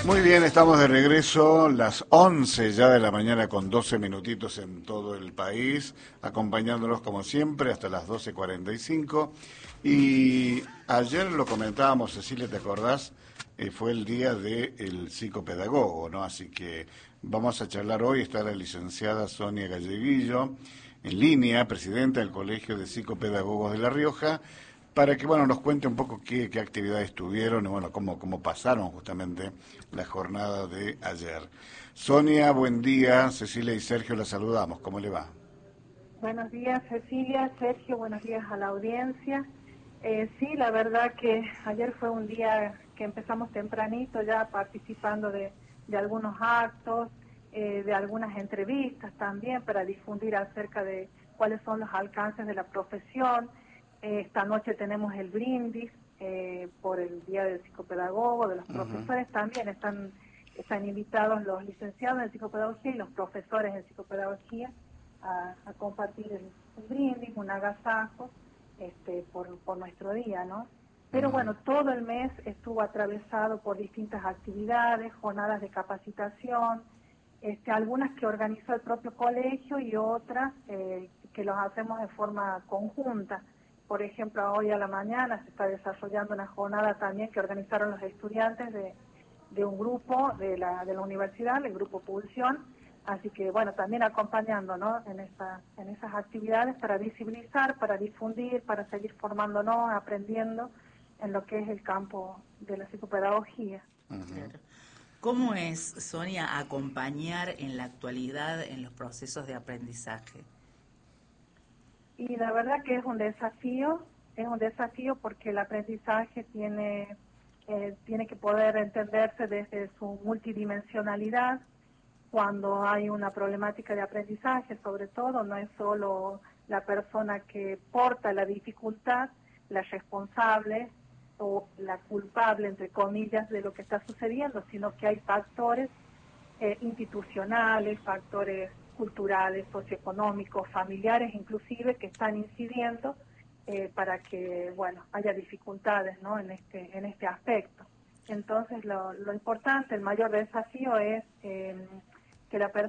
Muy bien, estamos de regreso, las 11 ya de la mañana con 12 minutitos en todo el país, acompañándolos como siempre hasta las 12:45. Y ayer lo comentábamos, Cecilia, ¿te acordás? Fue el día del psicopedagogo, ¿no? Así que vamos a charlar hoy, está la licenciada Sonia Galleguillo en línea, presidenta del Colegio de Psicopedagogos de La Rioja, para que bueno nos cuente un poco qué actividades tuvieron y bueno cómo pasaron justamente la jornada de ayer. Sonia, buen día. Cecilia y Sergio la saludamos. ¿Cómo le va? Buenos días, Cecilia, Sergio, buenos días a la audiencia. Sí, la verdad que ayer fue un día que empezamos tempranito ya participando de algunos actos, de algunas entrevistas también para difundir acerca de cuáles son los alcances de la profesión. Esta noche tenemos el brindis por el Día del Psicopedagogo, de los profesores también. Están invitados los licenciados en psicopedagogía y los profesores en psicopedagogía a compartir el brindis, un agasajo por nuestro día, ¿no? Pero bueno, todo el mes estuvo atravesado por distintas actividades, jornadas de capacitación, algunas que organizó el propio colegio y otras que los hacemos de forma conjunta. Por ejemplo, hoy a la mañana se está desarrollando una jornada también que organizaron los estudiantes de un grupo de la universidad, el Grupo Pulsión. Así que, bueno, también acompañando, ¿no?, en esas actividades para visibilizar, para difundir, para seguir formándonos, aprendiendo en lo que es el campo de la psicopedagogía. Claro. ¿Cómo es, Sonia, acompañar en la actualidad en los procesos de aprendizaje? Y la verdad que es un desafío porque el aprendizaje tiene que poder entenderse desde su multidimensionalidad. Cuando hay una problemática de aprendizaje, sobre todo, no es solo la persona que porta la dificultad, la responsable o la culpable, entre comillas, de lo que está sucediendo, sino que hay factores institucionales, factores culturales, socioeconómicos, familiares, inclusive, que están incidiendo para que, bueno, haya dificultades, ¿no?, en este aspecto. Entonces, lo importante, el mayor desafío es que la